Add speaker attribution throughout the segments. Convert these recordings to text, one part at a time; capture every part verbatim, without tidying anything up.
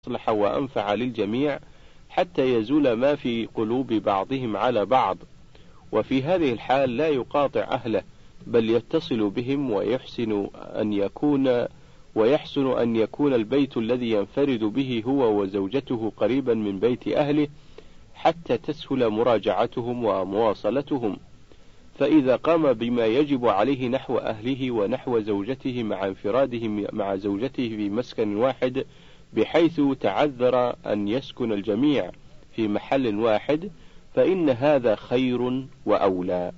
Speaker 1: أصلح وأنفع للجميع حتى يزول ما في قلوب بعضهم على بعض، وفي هذه الحال لا يقاطع أهله بل يتصل بهم ويحسن أن يكون ويحسن أن يكون البيت الذي ينفرد به هو وزوجته قريبا من بيت أهله حتى تسهل مراجعتهم ومواصلتهم، فإذا قام بما يجب عليه نحو أهله ونحو زوجته مع انفراده مع زوجته في مسكن واحد بحيث تعذر أن يسكن الجميع في محل واحد فإن هذا خير وأولى.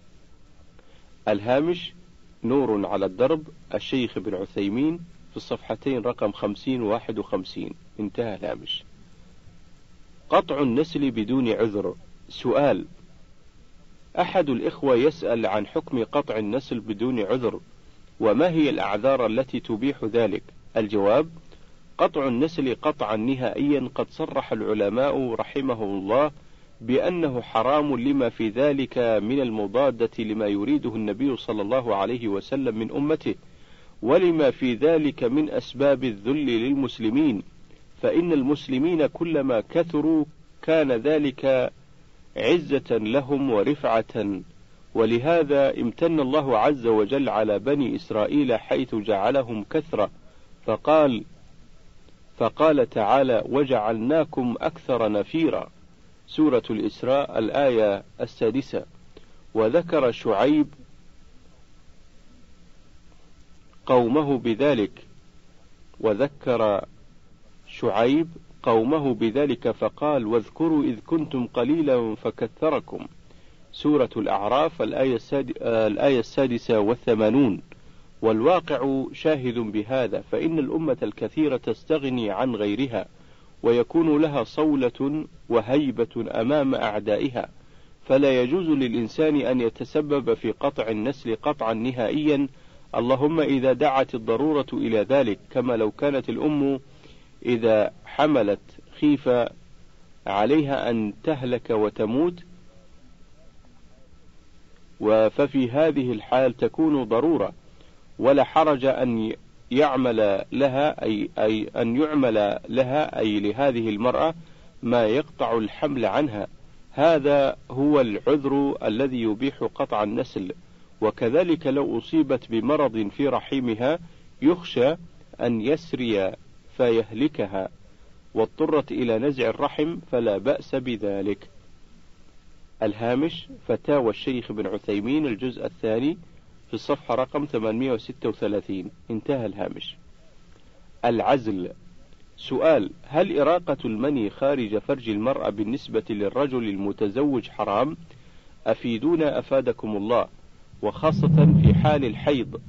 Speaker 1: الهامش نور على الدرب، الشيخ ابن عثيمين، في الصفحتين رقم خمسين وواحد وخمسين. انتهى الهامش. قطع النسل بدون عذر. سؤال: أحد الإخوة يسأل عن حكم قطع النسل بدون عذر، وما هي الأعذار التي تبيح ذلك؟ الجواب: قطع النسل قطعا نهائيا قد صرح العلماء رحمهم الله بأنه حرام لما في ذلك من المضادة لما يريده النبي صلى الله عليه وسلم من أمته، ولما في ذلك من أسباب الذل للمسلمين، فإن المسلمين كلما كثروا كان ذلك عزة لهم ورفعة، ولهذا امتن الله عز وجل على بني إسرائيل حيث جعلهم كثرة، فقال فقال تعالى: وجعلناكم أكثر نفيرا، سورة الإسراء الآية السادسة. وذكر شعيب قومه بذلك وذكر شعيب قومه بذلك فقال: واذكروا إذ كنتم قليلا فكثركم، سورة الأعراف الآية السادسة والثمانون. والواقع شاهد بهذا، فإن الأمة الكثيرة تستغني عن غيرها ويكون لها صولة وهيبة أمام أعدائها، فلا يجوز للإنسان أن يتسبب في قطع النسل قطعا نهائيا، اللهم إذا دعت الضرورة إلى ذلك، كما لو كانت الأم إذا حملت خيف عليها أن تهلك وتموت، ففي هذه الحال تكون ضرورة، ولا حرج أن يعمل لها أي, أي أن يعمل لها أي لهذه المرأة ما يقطع الحمل عنها، هذا هو العذر الذي يبيح قطع النسل. وكذلك لو أصيبت بمرض في رحمها يخشى أن يسري فيهلكها واضطرت إلى نزع الرحم فلا بأس بذلك. الهامش فتاوى الشيخ ابن عثيمين الجزء الثاني في الصفحة رقم ثمانمائة وستة وثلاثين. انتهى الهامش. العزل. سؤال: هل إراقة المني خارج فرج المرأة بالنسبة للرجل المتزوج حرام؟ أفيدونا أفادكم الله، وخاصة في حال الحيض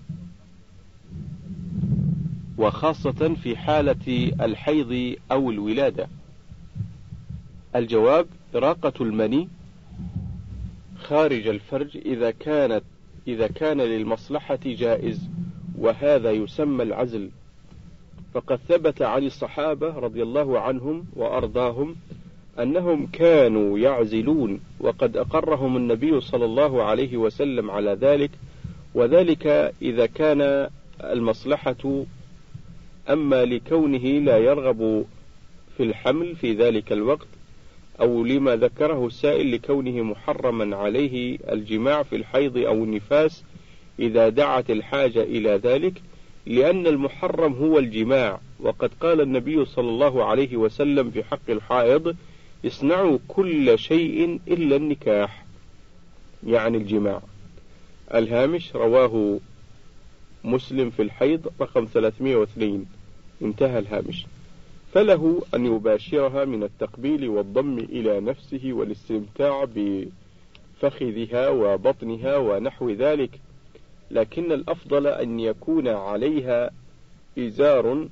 Speaker 1: وخاصة في حالة الحيض أو الولادة. الجواب: إراقة المني خارج الفرج إذا كانت إذا كان للمصلحة جائز، وهذا يسمى العزل، فقد ثبت عن الصحابة رضي الله عنهم وأرضاهم أنهم كانوا يعزلون، وقد أقرهم النبي صلى الله عليه وسلم على ذلك، وذلك إذا كان المصلحة، أما لكونه لا يرغب في الحمل في ذلك الوقت، أو لما ذكره السائل لكونه محرما عليه الجماع في الحيض أو النفاس إذا دعت الحاجة إلى ذلك، لأن المحرم هو الجماع، وقد قال النبي صلى الله عليه وسلم في حق الحائض: اصنعوا كل شيء إلا النكاح، يعني الجماع. الهامش رواه مسلم في الحيض رقم ثلاثمائة واثنين. انتهى الهامش. فله أن يباشرها من التقبيل والضم إلى نفسه والاستمتاع بفخذها وبطنها ونحو ذلك، لكن الأفضل أن يكون عليها إزار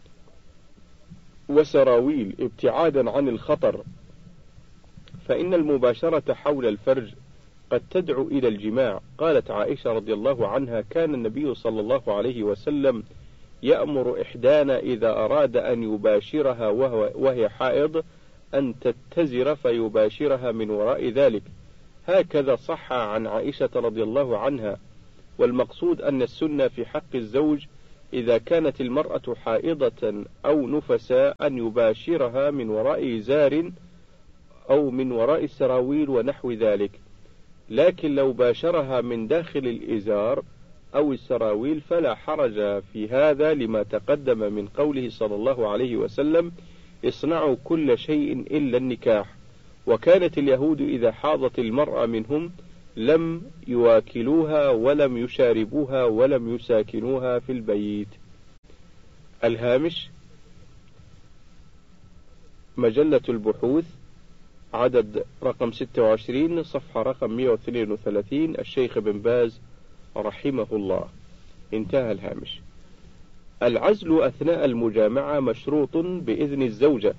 Speaker 1: وسراويل ابتعادا عن الخطر، فإن المباشرة حول الفرج قد تدعو إلى الجماع. قالت عائشة رضي الله عنها: كان النبي صلى الله عليه وسلم يأمر إحدانا إذا أراد أن يباشرها وهي حائض أن تتزر فيباشرها من وراء ذلك. هكذا صح عن عائشة رضي الله عنها. والمقصود أن السنة في حق الزوج إذا كانت المرأة حائضة أو نفساء أن يباشرها من وراء إزار أو من وراء السراويل ونحو ذلك، لكن لو باشرها من داخل الإزار أو السراويل فلا حرج في هذا، لما تقدم من قوله صلى الله عليه وسلم: اصنعوا كل شيء إلا النكاح. وكانت اليهود إذا حاضت المرأة منهم لم يواكلوها ولم يشاربوها ولم يساكنوها في البيت. الهامش: مجلة البحوث، عدد رقم ستة وعشرين، صفحة رقم مئة واثنين وثلاثين، الشيخ بن باز رحمه الله. انتهى الهامش. العزل أثناء المجامعة مشروط بإذن الزوجة.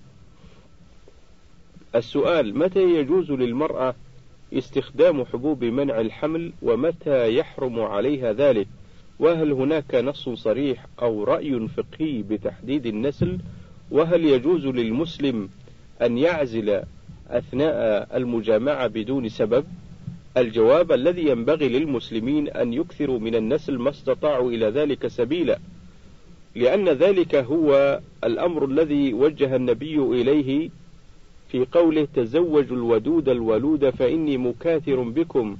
Speaker 1: السؤال: متى يجوز للمرأة استخدام حبوب منع الحمل، ومتى يحرم عليها ذلك؟ وهل هناك نص صريح أو رأي فقهي بتحديد النسل؟ وهل يجوز للمسلم أن يعزل أثناء المجامعة بدون سبب؟ الجواب: الذي ينبغي للمسلمين أن يكثروا من النسل ما استطاعوا إلى ذلك سبيلا، لأن ذلك هو الأمر الذي وجه النبي إليه في قوله: تزوجوا الودود الولود فإني مكاثر بكم.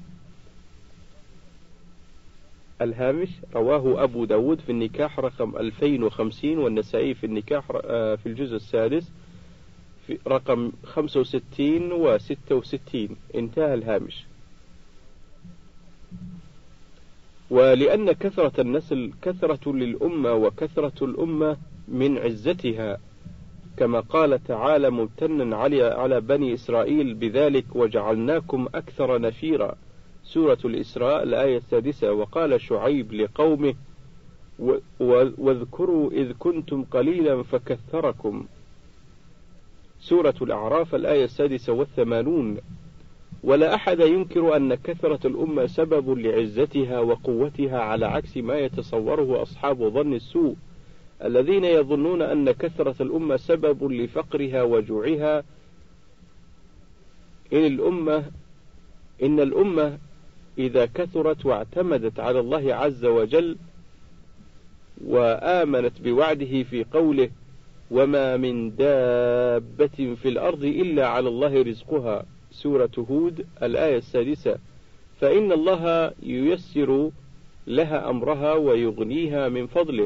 Speaker 1: الهامش: رواه أبو داود في النكاح رقم ألفين وخمسين، والنسائي في النكاح في الجزء السادس في رقم خمسة وستين وستة وستين. انتهى الهامش. ولأن كثرة النسل كثرة للأمة وكثرة الأمة من عزتها، كما قال تعالى ممتنا على بني إسرائيل بذلك: وجعلناكم أكثر نفيرا، سورة الإسراء الآية السادسة. وقال شعيب لقومه: واذكروا إذ كنتم قليلا فكثركم، سورة الأعراف الآية السادسة والثمانون. ولا أحد ينكر أن كثرة الأمة سبب لعزتها وقوتها، على عكس ما يتصوره أصحاب ظن السوء الذين يظنون أن كثرة الأمة سبب لفقرها وجوعها. إن الأمة إن الأمة إذا كثرت واعتمدت على الله عز وجل وآمنت بوعده في قوله: وما من دابة في الأرض إلا على الله رزقها، سورة هود الآية السادسة، فإن الله ييسر لها أمرها ويغنيها من فضله.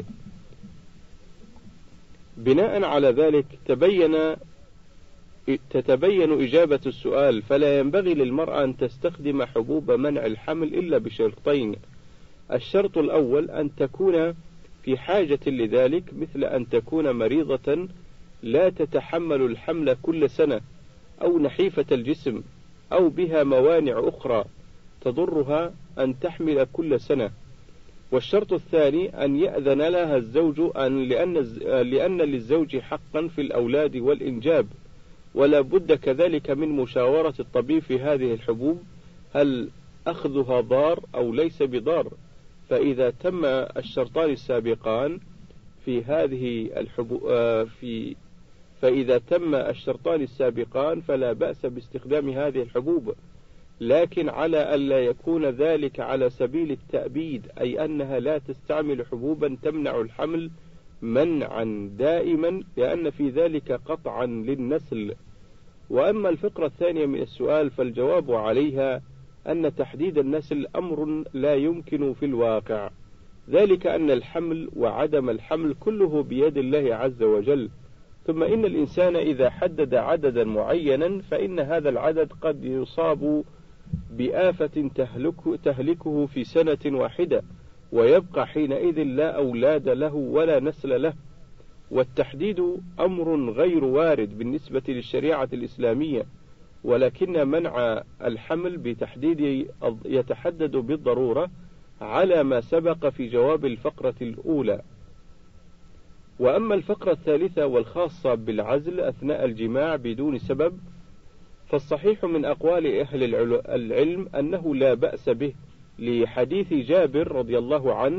Speaker 1: بناء على ذلك تبين تتبين إجابة السؤال: فلا ينبغي للمرأة أن تستخدم حبوب منع الحمل إلا بشرطين. الشرط الأول أن تكون في حاجة لذلك، مثل أن تكون مريضة لا تتحمل الحمل كل سنة، أو نحيفة الجسم، أو بها موانع أخرى تضرها أن تحمل كل سنة. والشرط الثاني أن يأذن لها الزوج، أن لأن, لأن للزوج حقا في الأولاد والإنجاب، ولا بد كذلك من مشاورة الطبيب في هذه الحبوب، هل أخذها ضار أو ليس بضار. فإذا تم الشرطان السابقان في هذه الحبوب في فإذا تم الشرطان السابقان فلا بأس باستخدام هذه الحبوب، لكن على ألا يكون ذلك على سبيل التأبيد، أي أنها لا تستعمل حبوبا تمنع الحمل منعا دائما، لأن في ذلك قطعا للنسل. وأما الفقرة الثانية من السؤال فالجواب عليها أن تحديد النسل أمر لا يمكن في الواقع، ذلك أن الحمل وعدم الحمل كله بيد الله عز وجل. ثم إن الإنسان إذا حدد عددا معينا فإن هذا العدد قد يصاب بآفة تهلك تهلكه في سنة واحدة، ويبقى حينئذ لا أولاد له ولا نسل له. والتحديد أمر غير وارد بالنسبة للشريعة الإسلامية، ولكن منع الحمل بتحديد يتحدد بالضرورة على ما سبق في جواب الفقرة الأولى. وأما الفقرة الثالثة والخاصة بالعزل أثناء الجماع بدون سبب، فالصحيح من أقوال أهل العلم أنه لا بأس به، لحديث جابر رضي الله عنه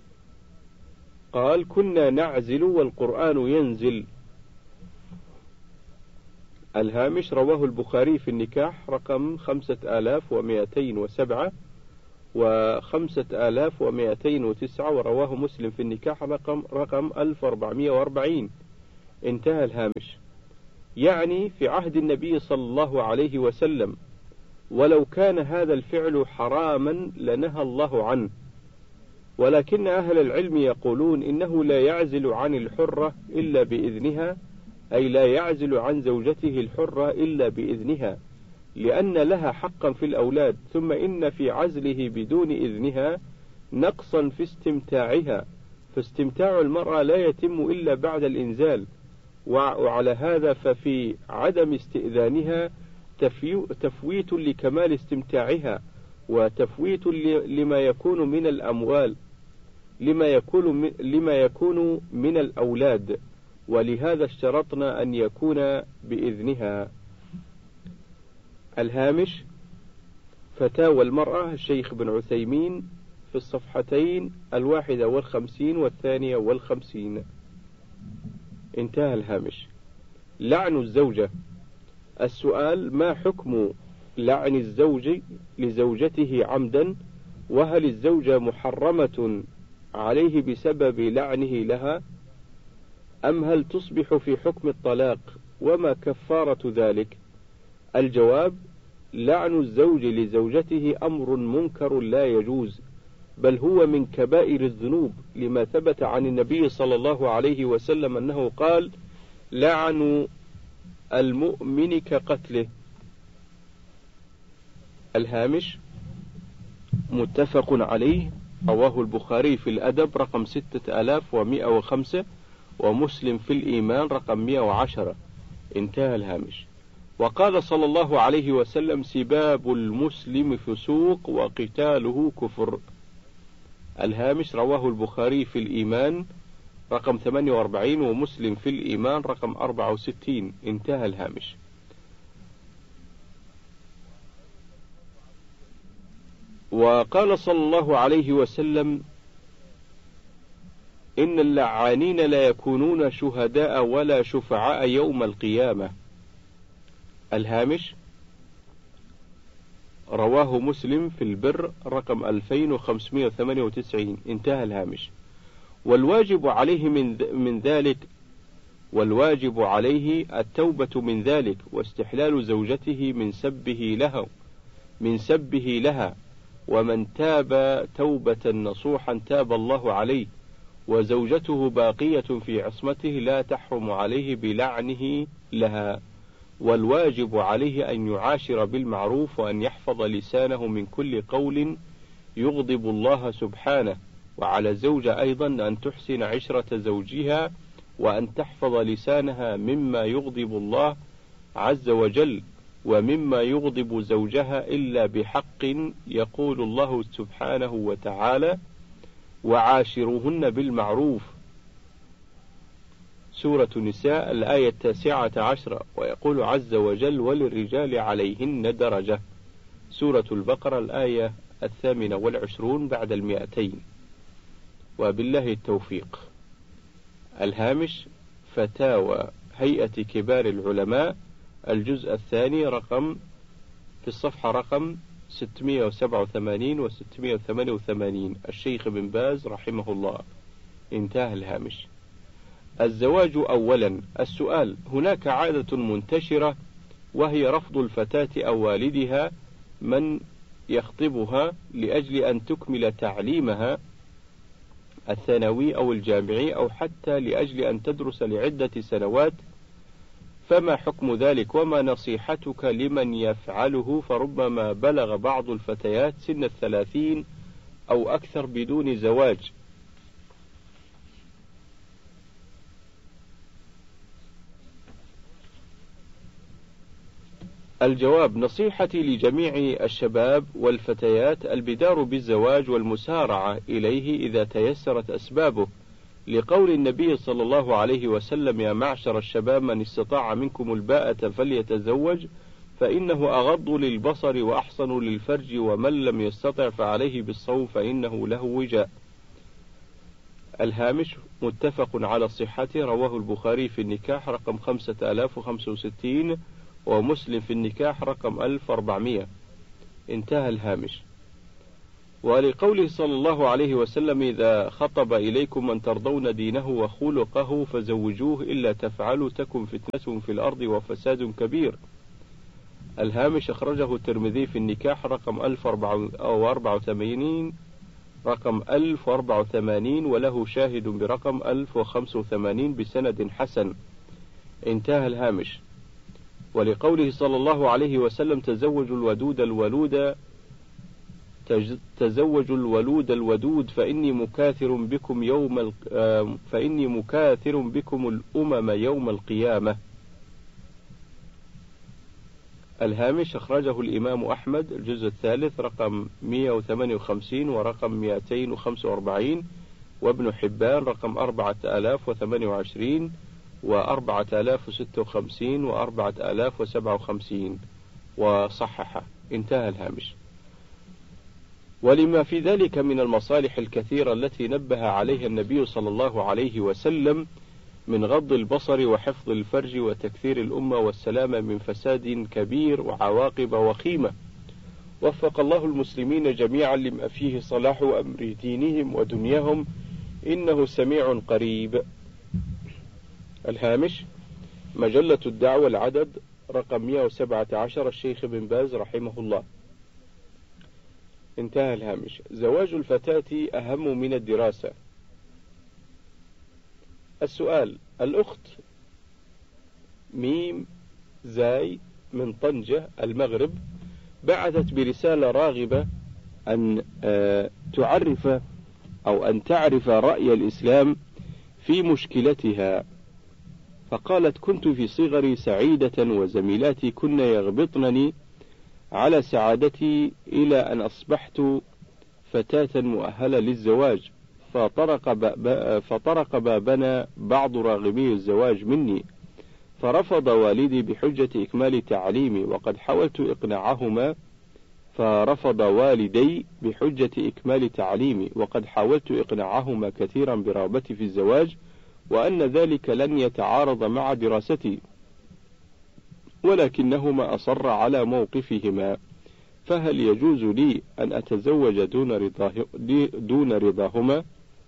Speaker 1: قال: كنا نعزل والقرآن ينزل. الهامش: رواه البخاري في النكاح رقم خمسة آلاف ومائتين وسبعة، وخمسة آلاف ومائتين وتسعة، ورواه مسلم في النكاح رقم رقم ألف وأربعمائة وأربعين. انتهى الهامش. يعني في عهد النبي صلى الله عليه وسلم، ولو كان هذا الفعل حراما لنهى الله عنه، ولكن أهل العلم يقولون إنه لا يعزل عن الحرة إلا بإذنها، أي لا يعزل عن زوجته الحرة إلا بإذنها، لأن لها حقا في الأولاد، ثم إن في عزله بدون إذنها نقصا في استمتاعها، فاستمتاع المرأة لا يتم إلا بعد الإنزال، وعلى هذا ففي عدم استئذانها تفويت لكمال استمتاعها، وتفويت لما يكون من الأموال، لما يكون لما يكون من الأولاد، ولهذا اشترطنا أن يكون بإذنها. الهامش. فتاوى المرأة الشيخ بن عثيمين في الصفحتين الواحدة والخمسين والثانية والخمسين. انتهى الهامش. لعن الزوجة. السؤال: ما حكم لعن الزوج لزوجته عمدا؟ وهل الزوجة محرمة عليه بسبب لعنه لها، أم هل تصبح في حكم الطلاق؟ وما كفارة ذلك؟ الجواب: لعن الزوج لزوجته أمر منكر لا يجوز، بل هو من كبائر الذنوب، لما ثبت عن النبي صلى الله عليه وسلم أنه قال: لعن المؤمن كقتله. الهامش. متفق عليه، رواه البخاري في الأدب رقم ستة آلاف ومائة وخمسة، ومسلم في الإيمان رقم مائة وعشرة. انتهى الهامش. وقال صلى الله عليه وسلم: سباب المسلم فسوق وقتاله كفر. الهامش. رواه البخاري في الإيمان رقم ثمانية وأربعين، ومسلم في الإيمان رقم أربعة وستين. انتهى الهامش. وقال صلى الله عليه وسلم: إن اللعانين لا يكونون شهداء ولا شفعاء يوم القيامة. الهامش. رواه مسلم في البر رقم ألفين وخمسمائة وثمانية وتسعين. انتهى الهامش. والواجب عليه من من ذلك والواجب عليه التوبة من ذلك، واستحلال زوجته من سبه لها من سبه لها ومن تاب توبة نصوحا تاب الله عليه، وزوجته باقية في عصمته لا تحرم عليه بلعنه لها. والواجب عليه أن يعاشر بالمعروف، وأن يحفظ لسانه من كل قول يغضب الله سبحانه، وعلى الزوجة أيضا أن تحسن عشرة زوجها، وأن تحفظ لسانها مما يغضب الله عز وجل، ومما يغضب زوجها إلا بحق، يقول الله سبحانه وتعالى: وعاشروهن بالمعروف، سورة النساء الآية التاسعة عشرة. ويقول عز وجل: وللرجال عليهن درجة، سورة البقرة الآية الثامنة والعشرون بعد المئتين. وبالله التوفيق. الهامش. فتاوى هيئة كبار العلماء، الجزء الثاني رقم في الصفحة رقم ستمائة وسبعة وثمانين و ستمائة وثمانية وثمانين، الشيخ بن باز رحمه الله. انتهى الهامش. الزواج أولا. السؤال: هناك عادة منتشرة، وهي رفض الفتاة أو والدها من يخطبها لأجل أن تكمل تعليمها الثانوي أو الجامعي، أو حتى لأجل أن تدرس لعدة سنوات، فما حكم ذلك؟ وما نصيحتك لمن يفعله؟ فربما بلغ بعض الفتيات سن الثلاثين أو أكثر بدون زواج. الجواب: نصيحتي لجميع الشباب والفتيات البدار بالزواج والمسارعة إليه إذا تيسرت أسبابه، لقول النبي صلى الله عليه وسلم: يا معشر الشباب من استطاع منكم الباءة فليتزوج، فإنه أغض للبصر وأحصن للفرج، ومن لم يستطع فعليه بالصوم فإنه له وجاء. الهامش. متفق على صحته، رواه البخاري في النكاح رقم خمسة آلاف وخمسة وستين، ومسلم في النكاح رقم ألف وأربعمائة. انتهى الهامش. ولقوله صلى الله عليه وسلم: إذا خطب إليكم من ترضون دينه وخلقه فزوجوه إلا تفعلوا تكن فتنة في الأرض وفساد كبير. الهامش أخرجه الترمذي في النكاح رقم ألف وأربعة وثمانين رقم ألف وأربعة وثمانين، وله شاهد برقم ألف وخمسة وثمانين بسند حسن. انتهى الهامش. ولقوله صلى الله عليه وسلم: تزوجوا الودود الولود تزوجوا الولود الودود فإني مكاثر بكم يوم فإني مكاثر بكم الأمم يوم القيامة. الهامش أخرجه الإمام أحمد الجزء الثالث رقم مئة وثمانية وخمسين ورقم مئتين وخمسة وأربعين، وابن حبان رقم أربعة آلاف وثمانية وعشرين وأربعة آلاف وستة وخمسين وأربعة آلاف وسبعة وخمسين، وصححه. انتهى الهامش. ولما في ذلك من المصالح الكثيرة التي نبه عليها النبي صلى الله عليه وسلم من غض البصر وحفظ الفرج وتكثير الأمة والسلامة من فساد كبير وعواقب وخيمة، وفق الله المسلمين جميعا لما فيه صلاح أمر دينهم ودنياهم، إنه سميع قريب. الهامش: مجلة الدعوة العدد رقم مئة وسبعة عشر، الشيخ بن باز رحمه الله. انتهى الهامش. زواج الفتاة أهم من الدراسة. السؤال: الأخت ميم زاي من طنجة المغرب بعثت برسالة راغبة أن تعرف أو أن تعرف رأي الإسلام في مشكلتها، فقالت: كنت في صغري سعيدة وزميلاتي كن يغبطنني على سعادتي إلى أن أصبحت فتاة مؤهلة للزواج، فطرق, باب فطرق بابنا بعض راغبي الزواج مني، فرفض والدي بحجة إكمال تعليمي، وقد حاولت إقناعهما فرفض والدي بحجة إكمال تعليمي وقد حاولت إقناعهما كثيرا برغبتي في الزواج، وأن ذلك لن يتعارض مع دراستي، ولكنهما أصر على موقفهما، فهل يجوز لي أن أتزوج دون, رضاه دون رضاهما؟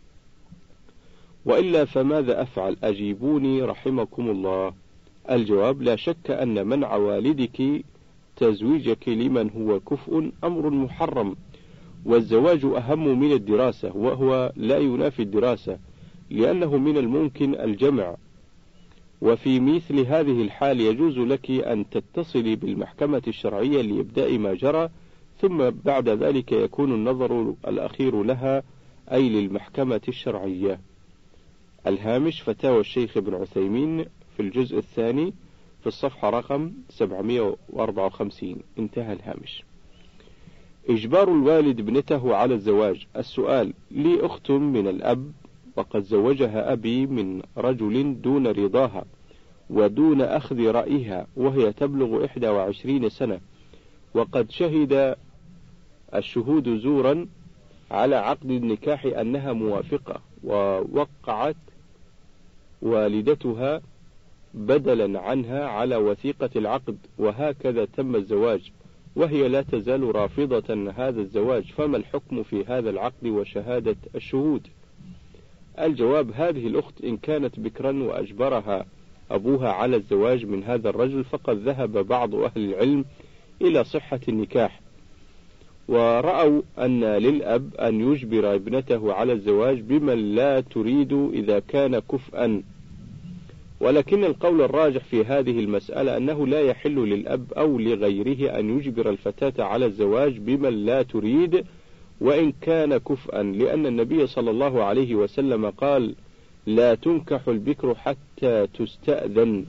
Speaker 1: وإلا فماذا أفعل؟ أجيبوني رحمكم الله. الجواب: لا شك أن منع والدك تزويجك لمن هو كفء أمر محرم، والزواج أهم من الدراسة، وهو لا ينافي الدراسة، لأنه من الممكن الجمع، وفي مثل هذه الحال يجوز لك أن تتصلي بالمحكمة الشرعية لإبداء ما جرى، ثم بعد ذلك يكون النظر الأخير لها، أي للمحكمة الشرعية. الهامش: فتاوى الشيخ ابن عثيمين في الجزء الثاني في الصفحة رقم سبعمئة وأربعة وخمسين. انتهى الهامش. إجبار الوالد ابنته على الزواج. السؤال: لي أخت من الأب وقد زوجها أبي من رجل دون رضاها ودون أخذ رأيها، وهي تبلغ إحدى وعشرين سنة، وقد شهد الشهود زورا على عقد النكاح أنها موافقة، ووقعت والدتها بدلا عنها على وثيقة العقد، وهكذا تم الزواج، وهي لا تزال رافضة هذا الزواج، فما الحكم في هذا العقد وشهادة الشهود؟ الجواب: هذه الأخت إن كانت بكرا وأجبرها أبوها على الزواج من هذا الرجل، فقد ذهب بعض أهل العلم إلى صحة النكاح، ورأوا أن للأب أن يجبر ابنته على الزواج بمن لا تريد إذا كان كفءا، ولكن القول الراجح في هذه المسألة أنه لا يحل للأب أو لغيره أن يجبر الفتاة على الزواج بمن لا تريد وإن كان كفءا، لأن النبي صلى الله عليه وسلم قال: لا تنكح البكر حتى تستأذن.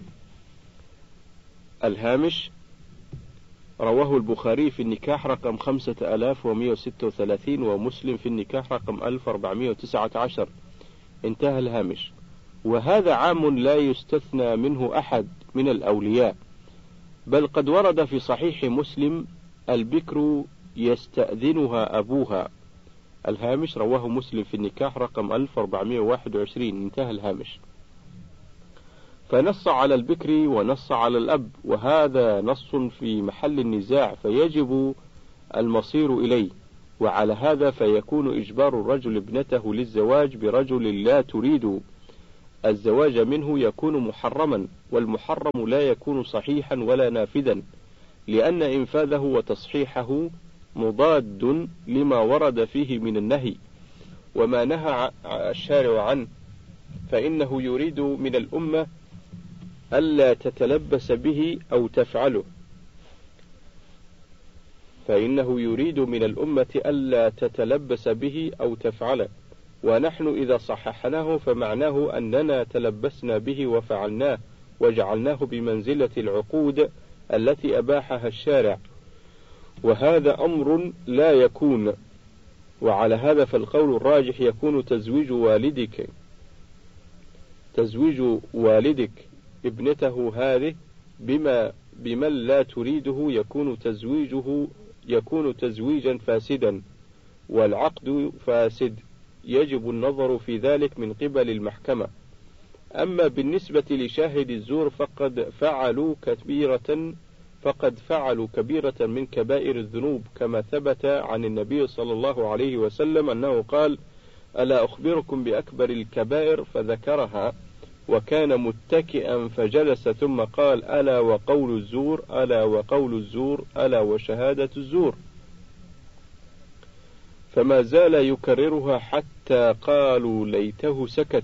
Speaker 1: الهامش: رواه البخاري في النكاح رقم خمسة آلاف ومئة وستة وثلاثين، ومسلم في النكاح رقم ألف وأربعمئة وتسعة عشر. انتهى الهامش. وهذا عام لا يستثنى منه أحد من الأولياء، بل قد ورد في صحيح مسلم: البكر يستأذنها أبوها. الهامش: رواه مسلم في النكاح رقم ألف وأربعمئة وواحد وعشرين. انتهى الهامش. فنص على البكر ونص على الأب، وهذا نص في محل النزاع، فيجب المصير إليه، وعلى هذا فيكون إجبار الرجل ابنته للزواج برجل لا تريد الزواج منه يكون محرما، والمحرم لا يكون صحيحا ولا نافذا، لأن إنفاذه وتصحيحه مضاد لما ورد فيه من النهي، وما نهى الشارع عنه فإنه يريد من الأمة ألا تتلبس به أو تفعله فإنه يريد من الأمة ألا تتلبس به أو تفعله، ونحن إذا صححناه فمعناه أننا تلبسنا به وفعلناه وجعلناه بمنزلة العقود التي أباحها الشارع، وهذا أمر لا يكون. وعلى هذا فالقول الراجح يكون تزويج والدك تزويج والدك ابنته هذه بما بمن لا تريده يكون تزويجه يكون تزويجا فاسدا، والعقد فاسد، يجب النظر في ذلك من قبل المحكمة. أما بالنسبة لشاهد الزور فقد فعلوا كبيرة فقد فعلوا كبيرة من كبائر الذنوب، كما ثبت عن النبي صلى الله عليه وسلم أنه قال: ألا أخبركم بأكبر الكبائر؟ فذكرها وكان متكئا فجلس ثم قال: ألا وقول الزور، ألا وقول الزور، ألا وشهادة الزور. فما زال يكررها حتى قالوا ليته سكت.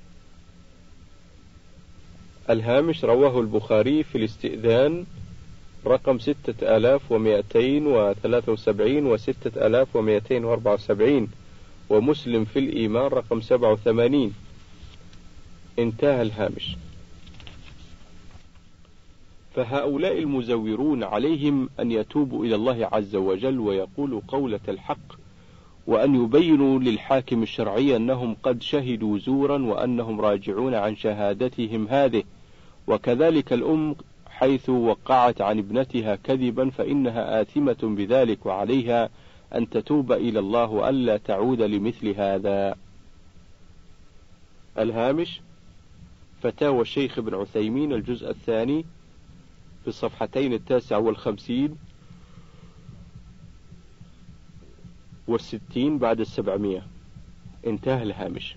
Speaker 1: الهامش: رواه البخاري في الاستئذان رقم ستة آلاف ومائتين وثلاثة وسبعين وستة آلاف ومائتين وأربعة وسبعين، ومسلم في الإيمان رقم سبعة وثمانين. انتهى الهامش. فهؤلاء المزورون عليهم أن يتوبوا إلى الله عز وجل ويقولوا قولة الحق، وأن يبينوا للحاكم الشرعي أنهم قد شهدوا زورا وأنهم راجعون عن شهادتهم هذه. وكذلك الأم حيث وقعت عن ابنتها كذبا فإنها آثمة بذلك، وعليها أن تتوب إلى الله وألا تعود لمثل هذا. الهامش: فتاوى الشيخ ابن عثيمين الجزء الثاني في الصفحتين التاسع والخمسين والستين بعد السبعمية. انتهى الهامش.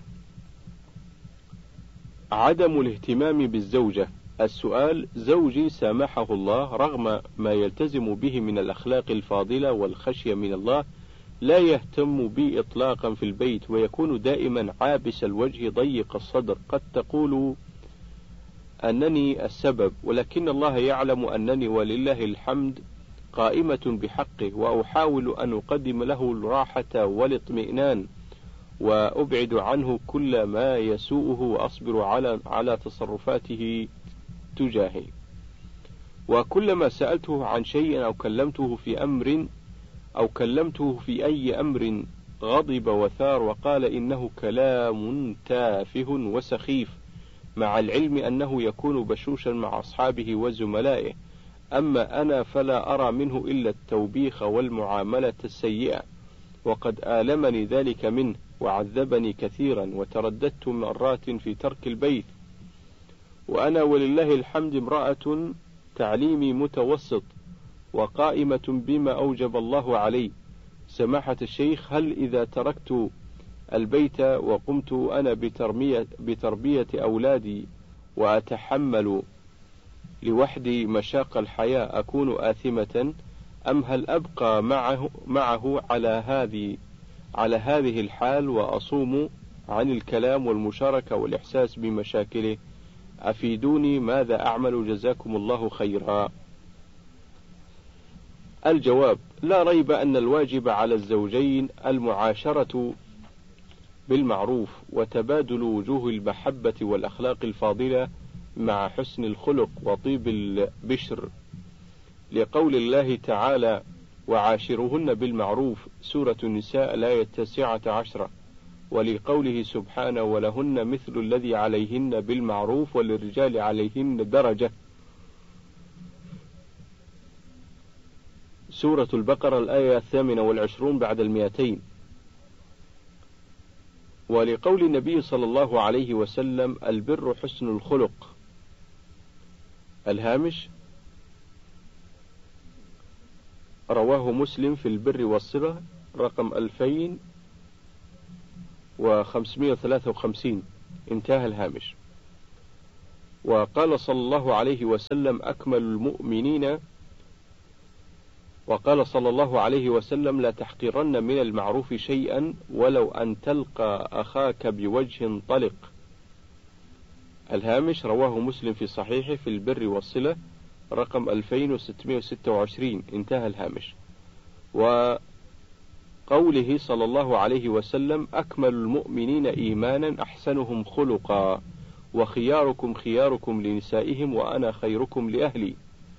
Speaker 1: عدم الاهتمام بالزوجة. السؤال: زوجي سامحه الله رغم ما يلتزم به من الأخلاق الفاضلة والخشية من الله لا يهتم بي إطلاقا في البيت، ويكون دائما عابس الوجه ضيق الصدر، قد تقول أنني السبب، ولكن الله يعلم أنني ولله الحمد قائمة بحقه، وأحاول أن أقدم له الراحة والاطمئنان وأبعد عنه كل ما يسوءه، وأصبر على على تصرفاته تجاهي. وكلما سألته عن شيء أو كلمته في أمر أو كلمته في أي أمر غضب وثار وقال إنه كلام تافه وسخيف، مع العلم أنه يكون بشوشا مع أصحابه وزملائه. أما أنا فلا أرى منه إلا التوبيخ والمعاملة السيئة، وقد آلمني ذلك منه وعذبني كثيرا، وترددت مرات في ترك البيت، وأنا ولله الحمد امرأة تعليمي متوسط وقائمة بما أوجب الله علي. سماحة الشيخ، هل إذا تركت البيت وقمت أنا بتربية, بتربية أولادي وأتحمل لوحدي مشاق الحياة أكون آثمة، أم هل أبقى معه, معه على هذه على هذه الحال وأصوم عن الكلام والمشاركة والإحساس بمشاكله؟ أفيدوني ماذا أعمل جزاكم الله خيرا. الجواب: لا ريب أن الواجب على الزوجين المعاشرة بالمعروف وتبادل وجوه المحبة والأخلاق الفاضلة مع حسن الخلق وطيب البشر، لقول الله تعالى: وعاشرهن بالمعروف، سورة النساء الآية التاسعة عشرة، ولقوله سبحانه: ولهن مثل الذي عليهن بالمعروف وللرجال عليهن درجة، سورة البقرة الآية الثامنة والعشرون بعد المئتين، ولقول النبي صلى الله عليه وسلم: البر حسن الخلق. الهامش: رواه مسلم في البر والصلة رقم ألفين وخمسمائة وثلاثة وخمسين. انتهى الهامش. وقال صلى الله عليه وسلم أكمل المؤمنين وقال صلى الله عليه وسلم لا تحقرن من المعروف شيئا ولو أن تلقى أخاك بوجه طلق. الهامش رواه مسلم في صحيحه في البر والصلة رقم ألفين وستمائة وستة وعشرين. انتهى الهامش. وقوله صلى الله عليه وسلم أكمل المؤمنين إيمانا أحسنهم خلقا وخياركم خياركم لنسائهم وأنا خيركم لأهلي.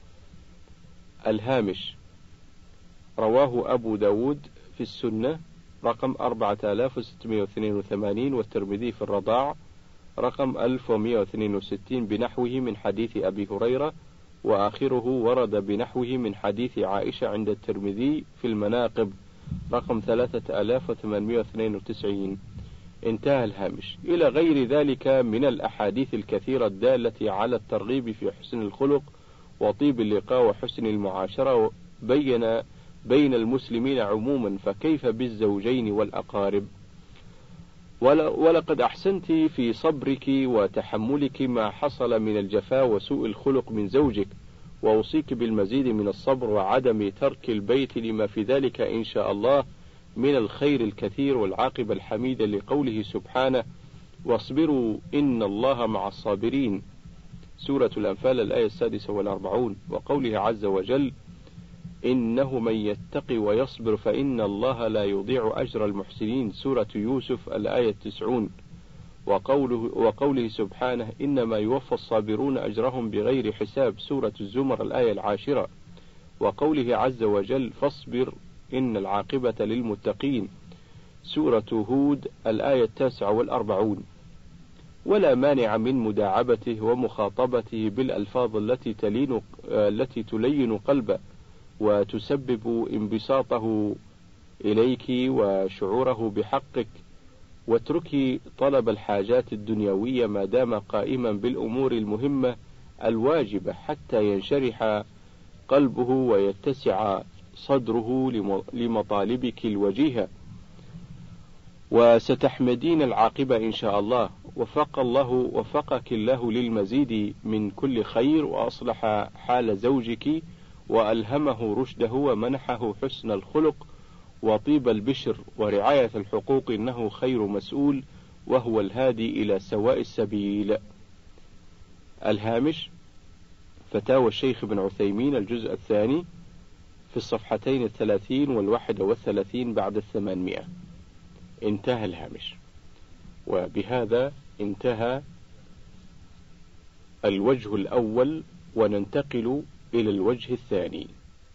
Speaker 1: الهامش رواه أبو داود في السنة رقم أربعة آلاف وستمائة واثنين وثمانين والترمذي في الرضاع رقم ألف ومائة واثنين وستين بنحوه من حديث أبي هريرة، وآخره ورد بنحوه من حديث عائشة عند الترمذي في المناقب رقم ثلاثة آلاف وثمانمائة واثنين وتسعين. انتهى الهامش. إلى غير ذلك من الأحاديث الكثيرة الدالة على الترغيب في حسن الخلق وطيب اللقاء وحسن المعاشرة بين بين المسلمين عموما، فكيف بالزوجين والأقارب. ولقد أحسنت في صبرك وتحملك ما حصل من الجفاء وسوء الخلق من زوجك، وأوصيك بالمزيد من الصبر وعدم ترك البيت لما في ذلك إن شاء الله من الخير الكثير والعاقبة الحميدة، لقوله سبحانه واصبروا إن الله مع الصابرين، سورة الأنفال الآية السادسة والأربعون. وقوله عز وجل إنه من يتقي ويصبر فإن الله لا يضيع أجر المحسنين، سورة يوسف الآية التسعون. وقوله, وقوله سبحانه إنما يوفى الصابرون أجرهم بغير حساب، سورة الزمر الآية العاشرة. وقوله عز وجل فاصبر إن العاقبة للمتقين، سورة هود الآية التاسعة والأربعون. ولا مانع من مداعبته ومخاطبته بالألفاظ التي تلين التي تلين قلبه وتسبب انبساطه إليك وشعوره بحقك، واتركي طلب الحاجات الدنيوية ما دام قائما بالأمور المهمة الواجبة حتى ينشرح قلبه ويتسع صدره لمطالبك الوجيهة، وستحمدين العاقبة إن شاء الله. وفق الله وفقك الله للمزيد من كل خير، وأصلح حال زوجك وألهمه رشده ومنحه حسن الخلق وطيب البشر ورعاية الحقوق، إنه خير مسؤول وهو الهادي إلى سواء السبيل. الهامش فتاوى الشيخ ابن عثيمين الجزء الثاني في الصفحتين الثلاثين والواحد والثلاثين بعد الثمانمائة. انتهى الهامش. وبهذا انتهى الوجه الأول، وننتقل إلى الوجه الثاني.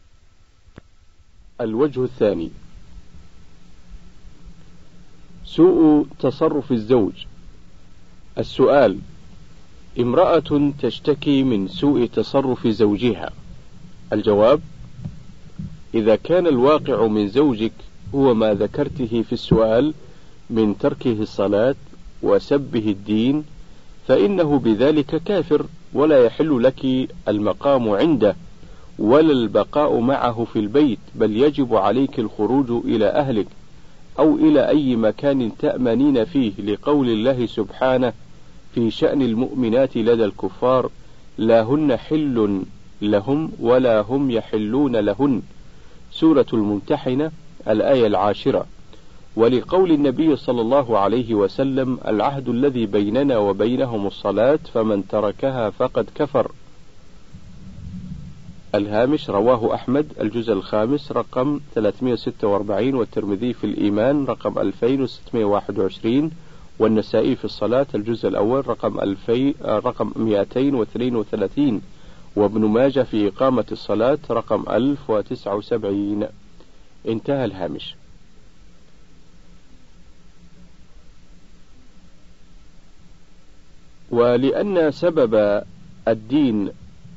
Speaker 1: الوجه الثاني سوء تصرف الزوج. السؤال: امرأة تشتكي من سوء تصرف زوجها. الجواب: إذا كان الواقع من زوجك هو ما ذكرته في السؤال من تركه الصلاة وسبه الدين، فإنه بذلك كافر، ولا يحل لك المقام عنده ولا البقاء معه في البيت، بل يجب عليك الخروج إلى أهلك أو إلى أي مكان تأمنين فيه، لقول الله سبحانه في شأن المؤمنات لدى الكفار: لا هن حل لهم ولا هم يحلون لهن، سورة الممتحنة الآية العاشرة. ولقول النبي صلى الله عليه وسلم: العهد الذي بيننا وبينهم الصلاة فمن تركها فقد كفر. الهامش رواه أحمد الجزء الخامس رقم ثلاثمائة وستة وأربعين، والترمذي في الإيمان رقم ألفين وستمائة وواحد وعشرين، والنسائي في الصلاة الجزء الأول رقم ألفين رقم مئتين واثنين وثلاثين، وابن ماجه في إقامة الصلاة رقم ألف وتسعة وسبعين. انتهى الهامش. ولأن سبب الدين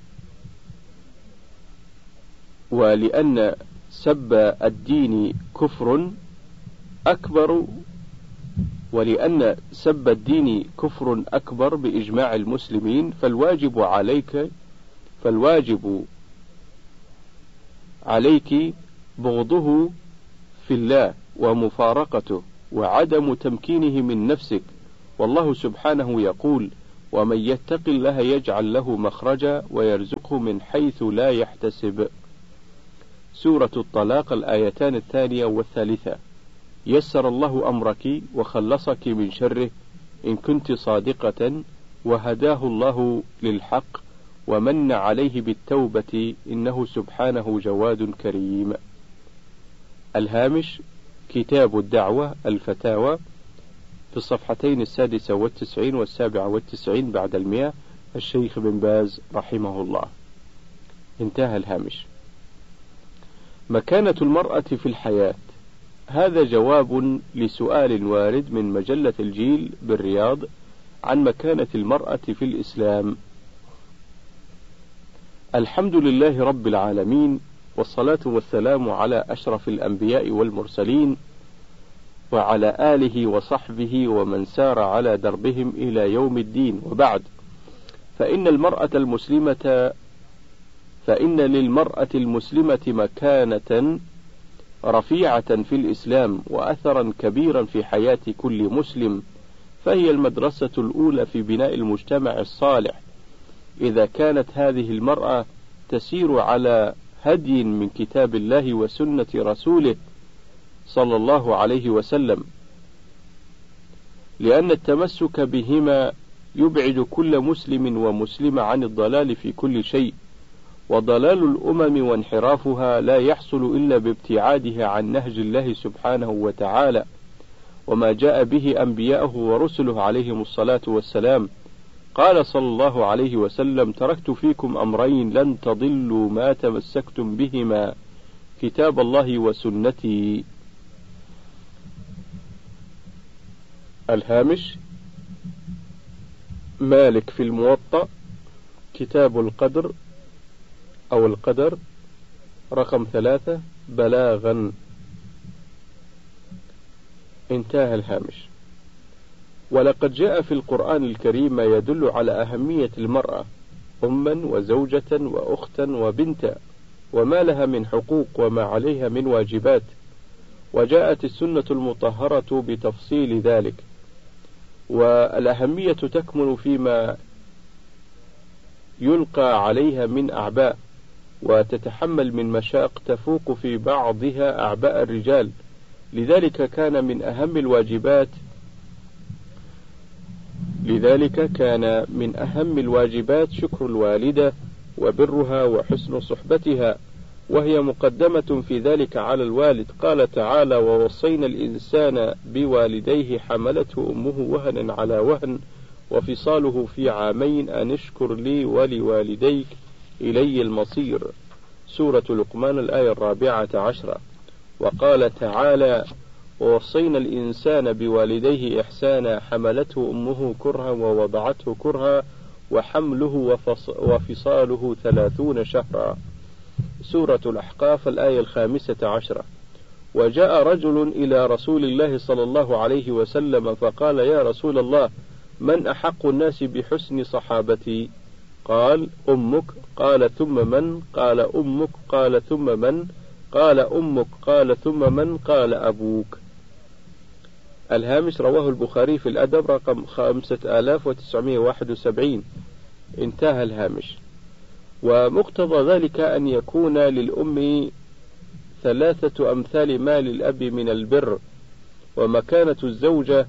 Speaker 1: ولأن سب الدين كفر أكبر ولأن سب الدين كفر أكبر بإجماع المسلمين، فالواجب عليك فالواجب عليك بغضه في الله ومفارقته وعدم تمكينه من نفسك، والله سبحانه يقول: ومن يتق الله يجعل له مخرجا ويرزقه من حيث لا يحتسب. سورة الطلاق الآيتان الثانية والثالثة. يسر الله أمرك وخلصك من شره إن كنت صادقة، وهداه الله للحق ومن عليه بالتوبة، إنه سبحانه جواد كريم. الهامش: كتاب الدعوة الفتاوى، في الصفحتين السادسة والتسعين والسابعة والتسعين بعد المئة، الشيخ بن باز رحمه الله. انتهى الهامش. مكانة المرأة في الحياة. هذا جواب لسؤال وارد من مجلة الجيل بالرياض عن مكانة المرأة في الإسلام. الحمد لله رب العالمين، والصلاة والسلام على أشرف الأنبياء والمرسلين وعلى آله وصحبه ومن سار على دربهم إلى يوم الدين، وبعد، فإن المرأة المسلمة فإن للمرأة المسلمة مكانة رفيعة في الإسلام وأثرا كبيرا في حياة كل مسلم، فهي المدرسة الأولى في بناء المجتمع الصالح. إذا كانت هذه المرأة تسير على هدي من كتاب الله وسنة رسوله صلى الله عليه وسلم، لأن التمسك بهما يبعد كل مسلم ومسلمة عن الضلال في كل شيء، وضلال الأمم وانحرافها لا يحصل إلا بابتعادها عن نهج الله سبحانه وتعالى وما جاء به أنبياءه ورسله عليهم الصلاة والسلام. قال صلى الله عليه وسلم: تركت فيكم أمرين لن تضلوا ما تمسكتم بهما، كتاب الله وسنتي. الهامش: مالك في الموطأ، كتاب القدر أو القدر، رقم ثلاثة، بلاغا. انتهى الهامش. ولقد جاء في القرآن الكريم ما يدل على أهمية المرأة أما وزوجة وأختا وبنتا، وما لها من حقوق وما عليها من واجبات، وجاءت السنة المطهرة بتفصيل ذلك. والأهمية تكمن فيما يلقى عليها من أعباء، وتتحمل من مشاق تفوق في بعضها أعباء الرجال. لذلك كان من أهم الواجبات لذلك كان من أهم الواجبات شكر الوالدة وبرها وحسن صحبتها، وهي مقدمة في ذلك على الوالد. قال تعالى: ووصينا الإنسان بوالديه حملته أمه وهنا على وهن وفصاله في عامين أن اشكر لي ولوالديك إلي المصير. سورة لقمان الآية الرابعة عشرة. وقال تعالى: ووصينا الإنسان بوالديه إحسانا حملته أمه كرها ووضعته كرها وحمله وفصاله ثلاثون شهرا. سورة الأحقاف الآية الخامسة عشرة. وجاء رجل إلى رسول الله صلى الله عليه وسلم فقال: يا رسول الله، من أحق الناس بحسن صحابتي؟ قال: أمك. قال: ثم من؟ قال: أمك. قال: ثم من؟ قال: أمك. قال: ثم من؟ قال: أبوك. الهامش: رواه البخاري في الأدب رقم خمسة آلاف وتسعمائة وواحد وسبعين. انتهى الهامش. ومقتضى ذلك أن يكون للأم ثلاثة أمثال ما للأب من البر، ومكانة الزوجة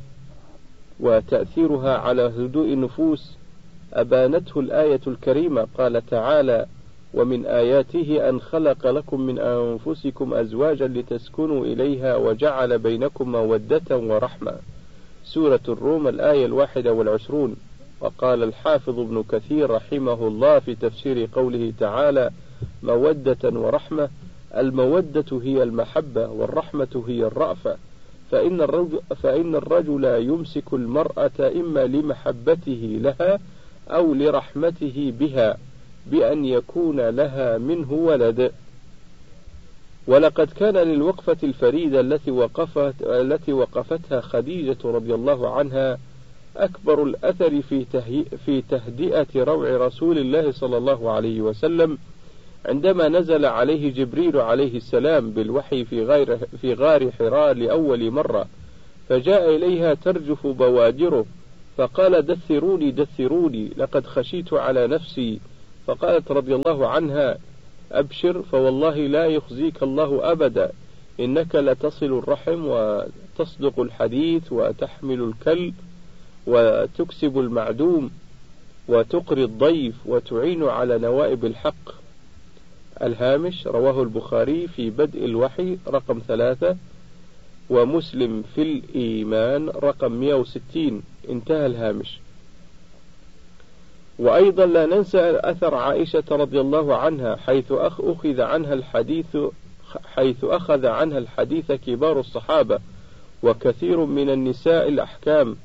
Speaker 1: وتأثيرها على هدوء النفوس أبانته الآية الكريمة. قال تعالى: ومن آياته أن خلق لكم من أنفسكم أزواجا لتسكنوا إليها وجعل بينكم مودة ورحمة. سورة الروم الآية الواحدة والعشرون. وقال الحافظ ابن كثير رحمه الله في تفسير قوله تعالى: مودة ورحمة، المودة هي المحبة والرحمة هي الرأفة، فإن الرجل, فإن الرجل يمسك المرأة إما لمحبته لها أو لرحمته بها بأن يكون لها منه ولد. ولقد كان للوقفة الفريدة التي وقفت التي وقفتها خديجة رضي الله عنها أكبر الأثر في في تهدئة روع رسول الله صلى الله عليه وسلم عندما نزل عليه جبريل عليه السلام بالوحي في غير في غار حراء لأول مرة، فجاء إليها ترجف بوادره، فقال: دثروني دثروني لقد خشيت على نفسي. فقالت رضي الله عنها: أبشر، فوالله لا يخزيك الله أبدا، إنك لتصل الرحم وتصدق الحديث وتحمل الكل وتكسب المعدوم وتقري الضيف وتعين على نوائب الحق. الهامش: رواه البخاري في بدء الوحي رقم ثلاثة، ومسلم في الإيمان رقم مئة وستين. انتهى الهامش. وأيضا لا ننسى أثر عائشة رضي الله عنها حيث أخذ عنها الحديث حيث أخذ عنها الحديث كبار الصحابة وكثير من النساء الأحكام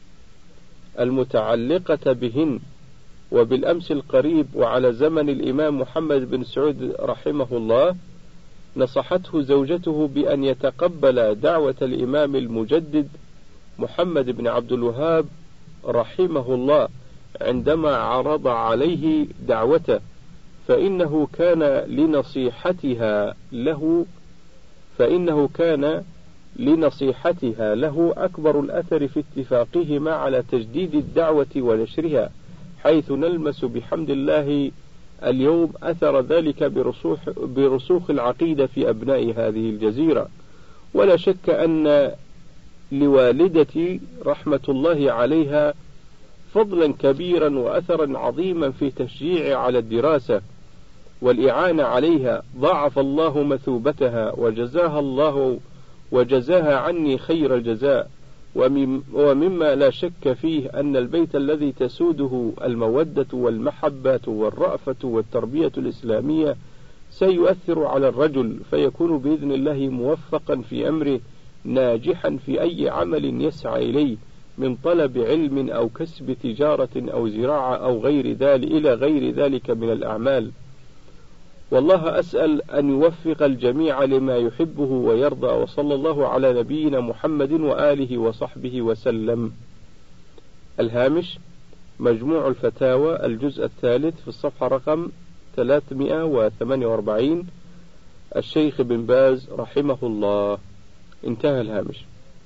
Speaker 1: المتعلقة بهن. وبالأمس القريب وعلى زمن الإمام محمد بن سعود رحمه الله، نصحته زوجته بأن يتقبل دعوة الإمام المجدد محمد بن عبد الوهاب رحمه الله عندما عرض عليه دعوته، فإنه كان لنصيحتها له فإنه كان لنصيحتها له أكبر الأثر في اتفاقهما على تجديد الدعوة ونشرها، حيث نلمس بحمد الله اليوم أثر ذلك برسوخ, برسوخ العقيدة في أبناء هذه الجزيرة. ولا شك أن لوالدتي رحمة الله عليها فضلا كبيرا وأثرا عظيما في تشجيع على الدراسة والإعانة عليها، ضاعف الله مثوبتها وجزاها الله وجزاها عني خير الجزاء. ومما لا شك فيه أن البيت الذي تسوده المودة والمحبة والرأفة والتربية الإسلامية سيؤثر على الرجل، فيكون بإذن الله موفقا في أمره، ناجحا في أي عمل يسعى إليه من طلب علم أو كسب تجارة أو زراعة أو غير ذلك إلى غير ذلك من الأعمال. والله أسأل أن يوفق الجميع لما يحبه ويرضى، وصلى الله على نبينا محمد وآله وصحبه وسلم. الهامش: مجموع الفتاوى الجزء الثالث في الصفحة رقم ثلاثمئة وثمانية وأربعين، الشيخ بن باز رحمه الله. انتهى الهامش.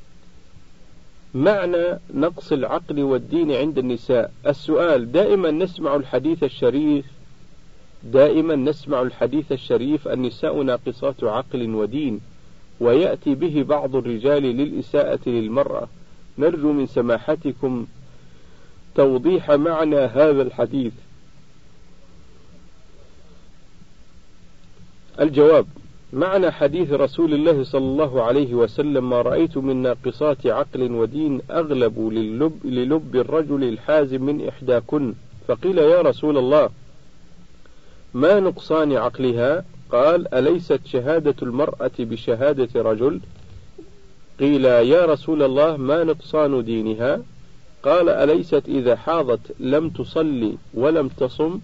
Speaker 1: معنى نقص العقل والدين عند النساء. السؤال: دائما نسمع الحديث الشريف دائما نسمع الحديث الشريف النساء ناقصات عقل ودين، ويأتي به بعض الرجال للإساءة للمرأة. نرجو من سماحتكم توضيح معنى هذا الحديث. الجواب: معنى حديث رسول الله صلى الله عليه وسلم: ما رأيت من ناقصات عقل ودين أغلب للب, للب الرجل الحازم من إحداكن. فقيل: يا رسول الله، ما نقصان عقلها؟ قال: أليست شهادة المرأة بشهادة رجل؟ قيل: يا رسول الله، ما نقصان دينها؟ قال: أليست إذا حاضت لم تصلي ولم تصم؟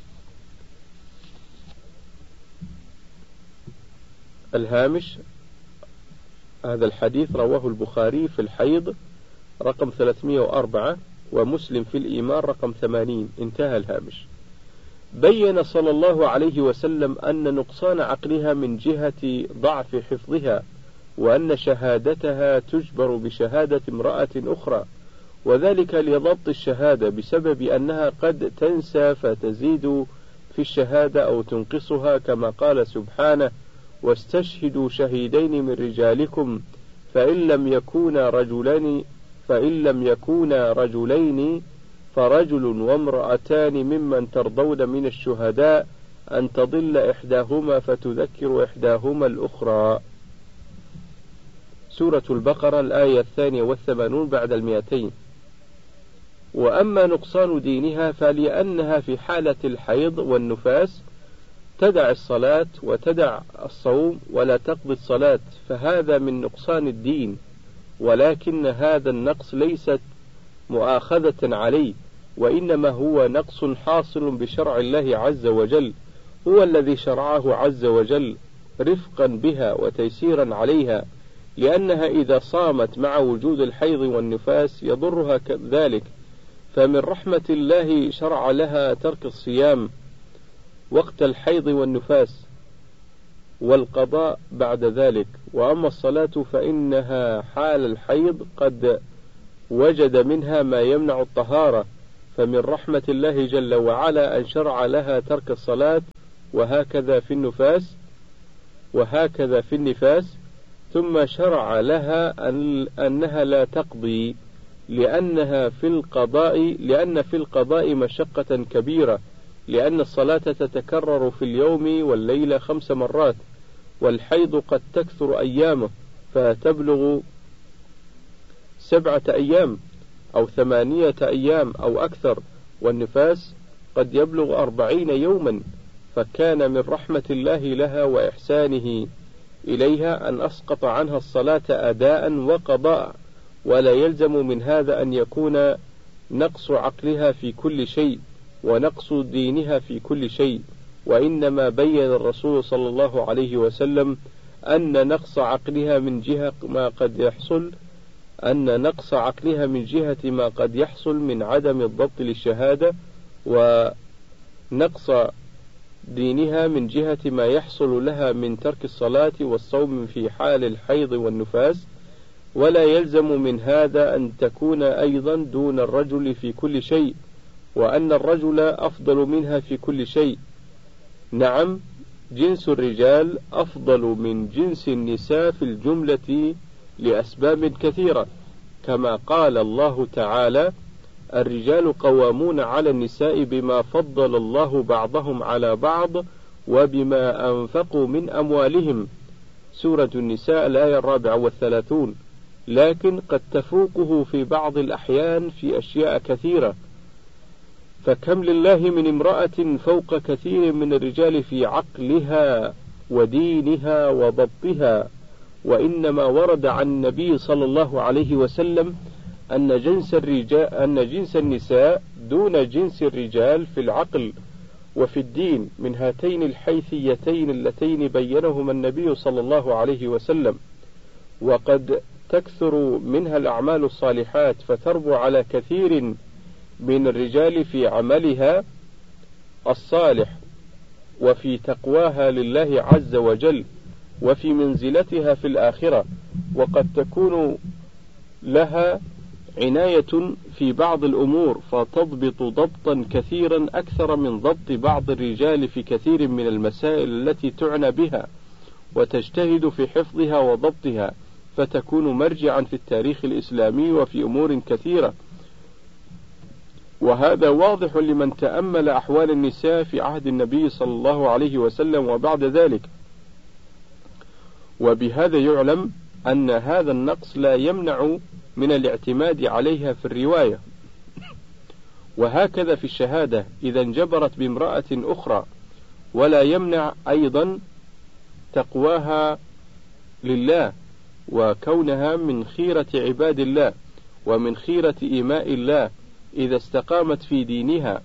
Speaker 1: الهامش: هذا الحديث رواه البخاري في الحيض رقم ثلاثمئة وأربعة، ومسلم في الإيمان رقم ثمانين. انتهى الهامش. بين صلى الله عليه وسلم أن نقصان عقلها من جهة ضعف حفظها، وأن شهادتها تجبر بشهادة امرأة أخرى، وذلك لضبط الشهادة بسبب أنها قد تنسى فتزيد في الشهادة أو تنقصها، كما قال سبحانه: واستشهدوا شهيدين من رجالكم فإن لم يكونا رجلين فإن لم يكونا رجلين فرجل وامرأتان ممن ترضون من الشهداء أن تضل إحداهما فتذكر إحداهما الأخرى. سورة البقرة الآية الثانية والثمانون بعد المئتين. وأما نقصان دينها فلأنها في حالة الحيض والنفاس تدع الصلاة وتدع الصوم ولا تقضي الصلاة، فهذا من نقصان الدين، ولكن هذا النقص ليست مؤاخذة عليه، وإنما هو نقص حاصل بشرع الله عز وجل، هو الذي شرعه عز وجل رفقا بها وتيسيرا عليها، لأنها إذا صامت مع وجود الحيض والنفاس يضرها ذلك، فمن رحمة الله شرع لها ترك الصيام، وقت الحيض والنفاس، والقضاء بعد ذلك. وأما الصلاة فإنها حال الحيض قد وجد منها ما يمنع الطهارة، فمن رحمة الله جل وعلا أن شرع لها ترك الصلاة، وهكذا في النفاس وهكذا في النفاس ثم شرع لها أن أنها لا تقضي، لأنها في القضاء لأن في القضاء مشقة كبيرة، لأن الصلاة تتكرر في اليوم والليلة خمس مرات، والحيض قد تكثر أيامه فتبلغ سبعة أيام أو ثمانية أيام أو أكثر، والنفاس قد يبلغ أربعين يوما. فكان من رحمة الله لها وإحسانه إليها أن أسقط عنها الصلاة أداء وقضاء، ولا يلزم من هذا أن يكون نقص عقلها في كل شيء ونقص دينها في كل شيء، وإنما بين الرسول صلى الله عليه وسلم أن نقص عقلها من جهة ما قد يحصل أن نقص عقلها من جهة ما قد يحصل من عدم الضبط للشهادة، ونقص دينها من جهة ما يحصل لها من ترك الصلاة والصوم في حال الحيض والنفاس، ولا يلزم من هذا أن تكون أيضا دون الرجل في كل شيء، وأن الرجل أفضل منها في كل شيء. نعم، جنس الرجال أفضل من جنس النساء في الجملة لأسباب كثيرة، كما قال الله تعالى: الرجال قوامون على النساء بما فضل الله بعضهم على بعض وبما أنفقوا من أموالهم، سورة النساء الآية الرابعة والثلاثون. لكن قد تفوقه في بعض الأحيان في أشياء كثيرة، فكم لله من امرأة فوق كثير من الرجال في عقلها ودينها وضبطها. وإنما ورد عن النبي صلى الله عليه وسلم أن جنس الرجال أن جنس النساء دون جنس الرجال في العقل وفي الدين، من هاتين الحيثيتين اللتين بينهما النبي صلى الله عليه وسلم. وقد تكثر منها الأعمال الصالحات فتربو على كثير من الرجال في عملها الصالح وفي تقواها لله عز وجل وفي منزلتها في الآخرة، وقد تكون لها عناية في بعض الأمور فتضبط ضبطا كثيرا أكثر من ضبط بعض الرجال في كثير من المسائل التي تعنى بها، وتجتهد في حفظها وضبطها، فتكون مرجعا في التاريخ الإسلامي وفي أمور كثيرة. وهذا واضح لمن تأمل أحوال النساء في عهد النبي صلى الله عليه وسلم وبعد ذلك. وبهذا يعلم أن هذا النقص لا يمنع من الاعتماد عليها في الرواية. وهكذا في الشهادة إذا انجبرت بامرأة أخرى، ولا يمنع أيضا تقواها لله وكونها من خيرة عباد الله ومن خيرة إيماء الله إذا استقامت في دينها.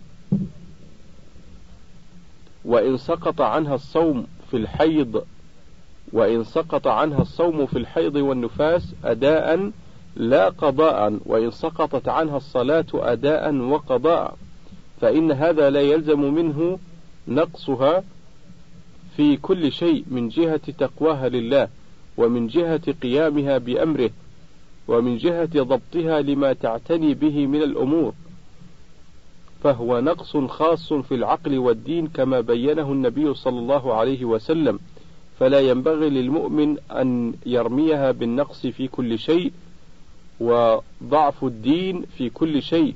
Speaker 1: وإن سقط عنها الصوم في الحيض وإن سقط عنها الصوم في الحيض والنفاس أداء لا قضاء، وإن سقطت عنها الصلاة أداء وقضاء، فإن هذا لا يلزم منه نقصها في كل شيء من جهة تقواها لله ومن جهة قيامها بأمره ومن جهة ضبطها لما تعتني به من الأمور، فهو نقص خاص في العقل والدين كما بينه النبي صلى الله عليه وسلم، فلا ينبغي للمؤمن أن يرميها بالنقص في كل شيء وضعف الدين في كل شيء،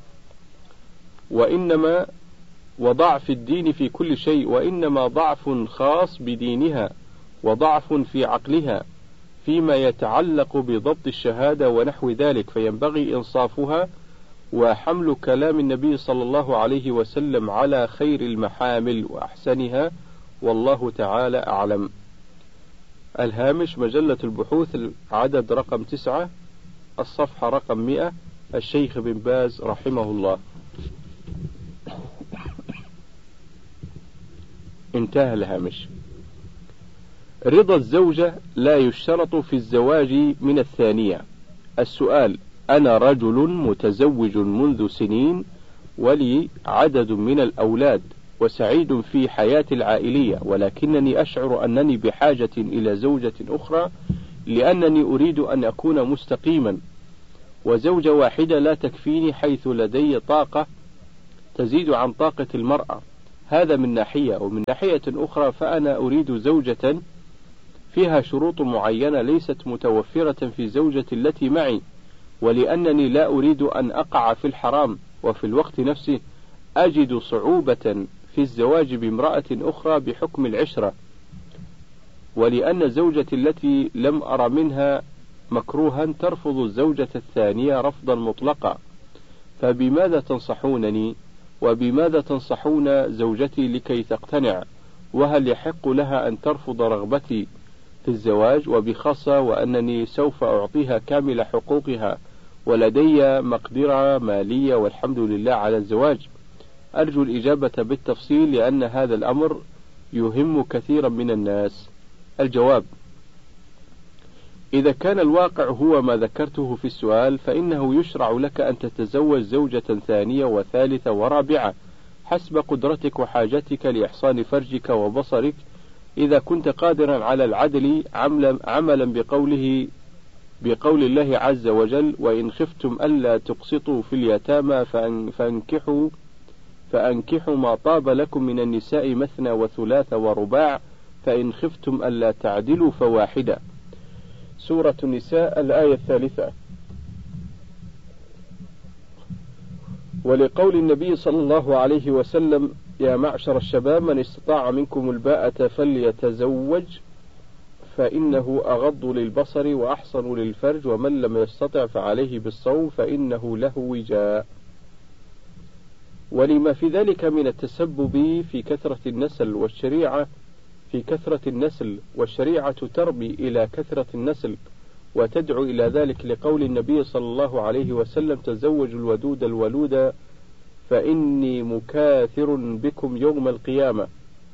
Speaker 1: وإنما وضعف الدين في كل شيء وإنما ضعف خاص بدينها وضعف في عقلها فيما يتعلق بضبط الشهادة ونحو ذلك، فينبغي إنصافها وحمل كلام النبي صلى الله عليه وسلم على خير المحامل وأحسنها، والله تعالى أعلم. الهامش: مجلة البحوث، العدد رقم تسعة، الصفحة رقم مئة، الشيخ بن باز رحمه الله. انتهى الهامش. رضا الزوجة لا يشترط في الزواج من الثانية. السؤال: أنا رجل متزوج منذ سنين ولي عدد من الأولاد، وسعيد في حياتي العائلية، ولكنني أشعر أنني بحاجة إلى زوجة أخرى لأنني أريد أن أكون مستقيما، وزوجة واحدة لا تكفيني حيث لدي طاقة تزيد عن طاقة المرأة. هذا من ناحية، ومن ناحية أخرى فأنا أريد زوجة فيها شروط معينة ليست متوفرة في زوجة التي معي، ولأنني لا أريد أن أقع في الحرام، وفي الوقت نفسه أجد صعوبة في الزواج بامرأة أخرى بحكم العشرة، ولأن زوجتي التي لم أرى منها مكروها ترفض الزوجة الثانية رفضا مطلقا. فبماذا تنصحونني، وبماذا تنصحون زوجتي لكي تقتنع؟ وهل يحق لها أن ترفض رغبتي في الزواج، وبخاصة وأنني سوف أعطيها كامل حقوقها ولدي مقدرة مالية والحمد لله على الزواج؟ أرجو الإجابة بالتفصيل لأن هذا الأمر يهم كثيرا من الناس. الجواب: إذا كان الواقع هو ما ذكرته في السؤال فإنه يشرع لك أن تتزوج زوجة ثانية وثالثة ورابعة حسب قدرتك وحاجتك لإحصان فرجك وبصرك، إذا كنت قادرا على العدل عملا بقوله بقول الله عز وجل: وإن خفتم ألا تقسطوا في اليتامى فانكحوا فأنكحوا ما طاب لكم من النساء مثنى وثلاث ورباع فإن خفتم ألا تعدلوا فواحدة. سورة النساء الآية الثالثة. ولقول النبي صلى الله عليه وسلم: يا معشر الشباب من استطاع منكم الباءة فليتزوج فإنه أغض للبصر وأحصن للفرج ومن لم يستطع فعليه بالصوم فإنه له وجاء. ولما في ذلك من التسبب في كثرة النسل والشريعة في كثرة النسل والشريعة تربي إلى كثرة النسل وتدعو إلى ذلك، لقول النبي صلى الله عليه وسلم: تزوجوا الودود الولود فإني مكاثر بكم يوم القيامة.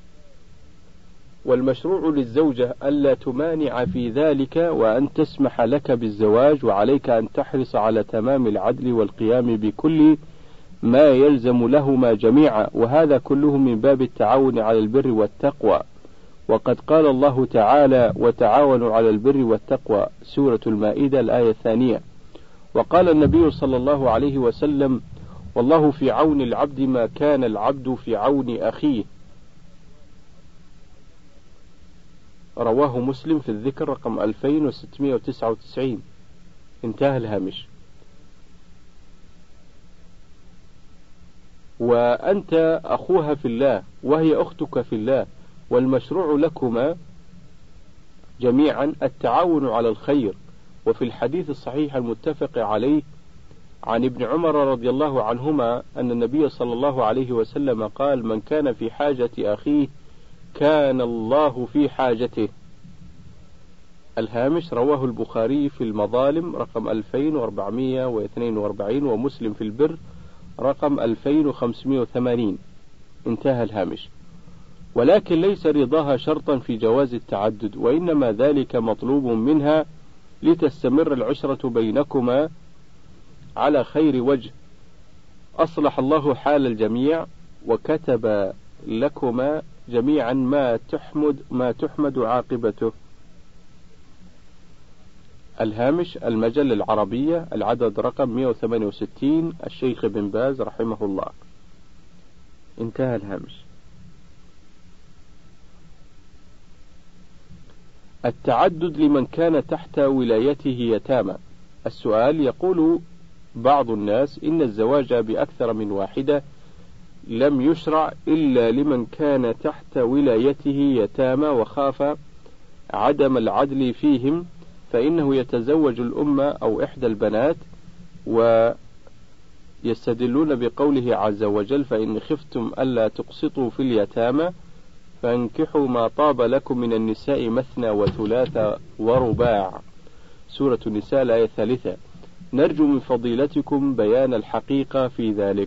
Speaker 1: والمشروع للزوجة ألا تمانع في ذلك وأن تسمح لك بالزواج، وعليك أن تحرص على تمام العدل والقيام بكل ما يلزم لهما جميعا، وهذا كله من باب التعاون على البر والتقوى. وقد قال الله تعالى: وتعاونوا على البر والتقوى، سورة المائدة الآية الثانية. وقال النبي صلى الله عليه وسلم: والله في عون العبد ما كان العبد في عون أخيه. رواه مسلم في الذكر رقم ألفين وستمائة وتسعة وتسعين. انتهى الهامش. وأنت أخوها في الله وهي أختك في الله، والمشروع لكما جميعا التعاون على الخير. وفي الحديث الصحيح المتفق عليه عن ابن عمر رضي الله عنهما أن النبي صلى الله عليه وسلم قال: من كان في حاجة أخيه كان الله في حاجته. الهامش. رواه البخاري في المظالم رقم ألفين وأربعمائة واثنين وأربعين، ومسلم في البر رقم ألفين وخمسمائة وثمانين. انتهى الهامش. ولكن ليس رضاها شرطا في جواز التعدد، وإنما ذلك مطلوب منها لتستمر العشرة بينكما على خير وجه. أصلح الله حال الجميع وكتب لكما جميعا ما تحمد ما تحمد عاقبته. الهامش. المجلة العربية العدد رقم مئة وثمانية وستين، الشيخ بن باز رحمه الله. انتهى الهامش. التعدد لمن كان تحت ولايته يتامى. السؤال: يقول بعض الناس إن الزواج بأكثر من واحدة لم يشرع إلا لمن كان تحت ولايته يتامى وخاف عدم العدل فيهم، فإنه يتزوج الأم أو إحدى البنات، ويستدلون بقوله عز وجل: فإن خفتم ألا تقسطوا في اليتامى فانكحوا ما طاب لكم من النساء مثنى وثلاث ورباع. سورة النساء الآية الثالثة. نرجو من فضيلتكم بيان الحقيقة في ذلك.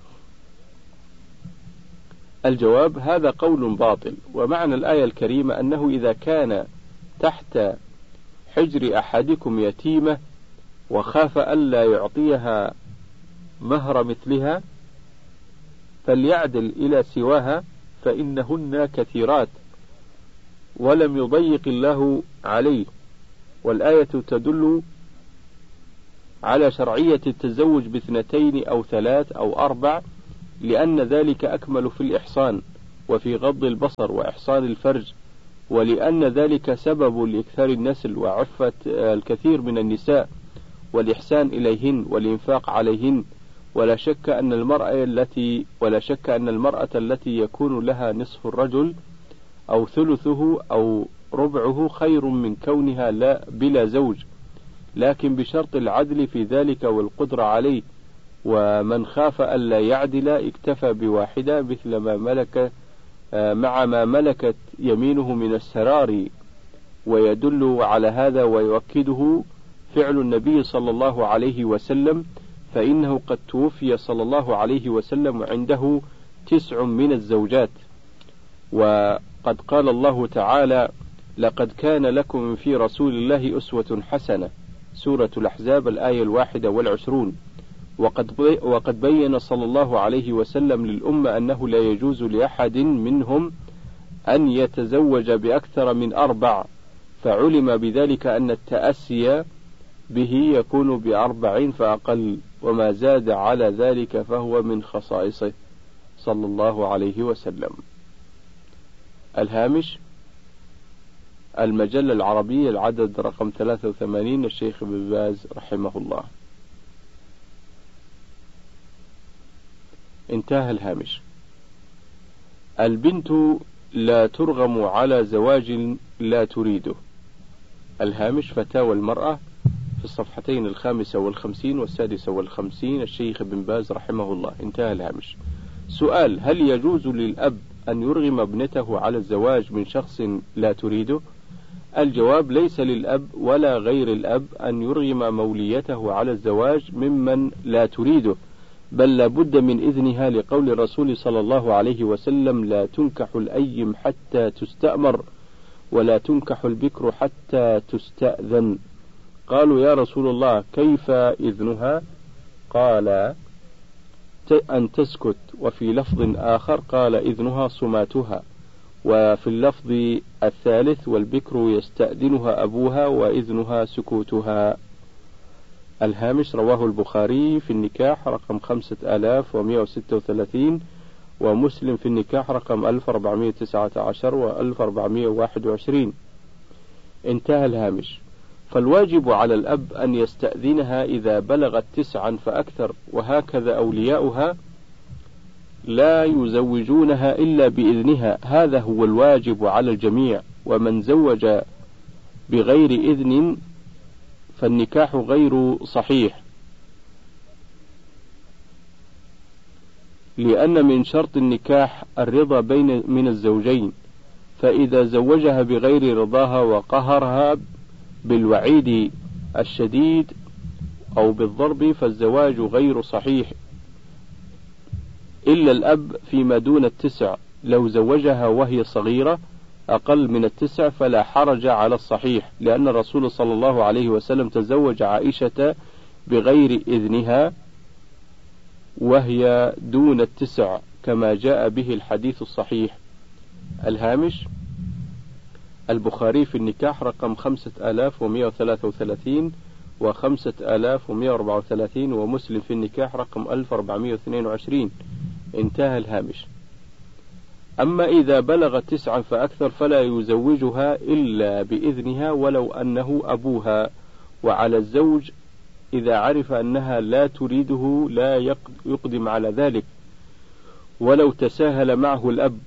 Speaker 1: الجواب: هذا قول باطل، ومعنى الآية الكريمة أنه إذا كان تحت حجر أحدكم يتيمة وخاف ألا يعطيها مهر مثلها فليعدل إلى سواها فإنهن كثيرات، ولم يضيق الله عليه. والآية تدل على شرعية التزوج باثنتين أو ثلاث أو أربع، لأن ذلك أكمل في الإحصان وفي غض البصر وإحصان الفرج، ولأن ذلك سبب لإكثار النسل وعفة الكثير من النساء والإحسان إليهن والإنفاق عليهن. ولا شك أن المرأة التي ولا شك أن المرأة التي يكون لها نصف الرجل أو ثلثه أو ربعه خير من كونها لا بلا زوج، لكن بشرط العدل في ذلك والقدرة عليه. ومن خاف ألا يعدل اكتفى بواحدة مثل ما ملك مع ما ملكت يمينه من السرار. ويدل على هذا ويؤكده فعل النبي صلى الله عليه وسلم، فإنه قد توفي صلى الله عليه وسلم عنده تسع من الزوجات. وقد قال الله تعالى: لقد كان لكم في رسول الله أسوة حسنة، سورة الأحزاب الآية الواحدة والعشرون. وقد وقد بين صلى الله عليه وسلم للأمة أنه لا يجوز لأحد منهم أن يتزوج بأكثر من أربع، فعلم بذلك أن التأسي به يكون بأربعين فأقل، وما زاد على ذلك فهو من خصائصه صلى الله عليه وسلم. الهامش: المجلة العربية العدد رقم ثلاثة وثمانين، الشيخ ابن باز رحمه الله. انتهى الهامش. البنت لا ترغم على زواج لا تريده. الهامش: فتاوى المرأة في الصفحتين الخامسة والخمسين والسادسة والخمسين، الشيخ ابن باز رحمه الله. انتهى الهامش. سؤال: هل يجوز للأب أن يرغم ابنته على الزواج من شخص لا تريده؟ الجواب: ليس للأب ولا غير الأب أن يرغم موليته على الزواج ممن لا تريده، بل لابد من إذنها، لقول الرسول صلى الله عليه وسلم: لا تنكح الأيم حتى تستأمر، ولا تنكح البكر حتى تستأذن. قالوا: يا رسول الله كيف إذنها؟ قال: أن تسكت. وفي لفظ آخر قال: إذنها صماتها. وفي اللفظ الثالث: والبكر يستأذنها أبوها وإذنها سكوتها. الهامش: رواه البخاري في النكاح رقم خمسة آلاف ومئة وستة وثلاثين، ومسلم في النكاح رقم ألف وأربعمئة وتسعة عشر وألف وأربعمئة وواحد وعشرين. انتهى الهامش. فالواجب على الأب أن يستأذنها إذا بلغت تسعا فأكثر، وهكذا أولياؤها لا يزوجونها إلا بإذنها، هذا هو الواجب على الجميع. ومن زوج بغير إذن فالنكاح غير صحيح، لأن من شرط النكاح الرضا بين من الزوجين، فإذا زوجها بغير رضاها وقهرها بالوعيد الشديد أو بالضرب فالزواج غير صحيح، إلا الأب فيما دون التسع. لو زوجها وهي صغيرة أقل من التسع فلا حرج على الصحيح، لأن الرسول صلى الله عليه وسلم تزوج عائشة بغير إذنها وهي دون التسع، كما جاء به الحديث الصحيح. الهامش: البخاري في النكاح رقم خمسة آلاف ومئة وثلاثة وثلاثين وخمسة آلاف ومئة وأربعة وثلاثين، ومسلم في النكاح رقم ألف وأربعمئة واثنين وعشرين. انتهى الهامش. أما إذا بلغت تسعا فأكثر فلا يزوجها إلا بإذنها ولو أنه أبوها. وعلى الزوج إذا عرف أنها لا تريده لا يقدم على ذلك ولو تساهل معه الأب،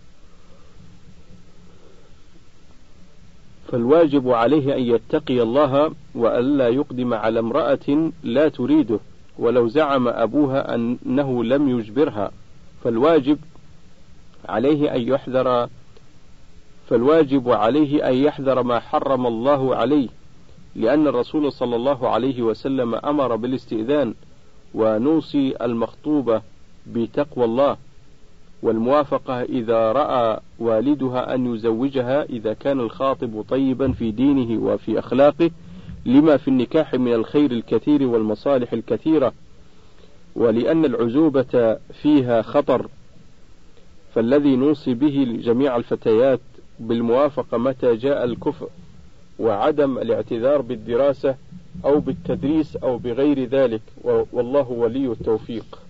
Speaker 1: فالواجب عليه أن يتقي الله وألا يقدم على امرأة لا تريده ولو زعم أبوها أنه لم يجبرها، فالواجب عليه أن يحذر فالواجب عليه أن يحذر ما حرم الله عليه، لأن الرسول صلى الله عليه وسلم أمر بالاستئذان. ونوصي المخطوبة بتقوى الله والموافقة إذا رأى والدها أن يزوجها، إذا كان الخاطب طيبا في دينه وفي أخلاقه، لما في النكاح من الخير الكثير والمصالح الكثيرة. ولأن العزوبة فيها خطر، فالذي نوصي به جميع الفتيات بالموافقة متى جاء الكفء، وعدم الاعتذار بالدراسة أو بالتدريس أو بغير ذلك، والله ولي التوفيق.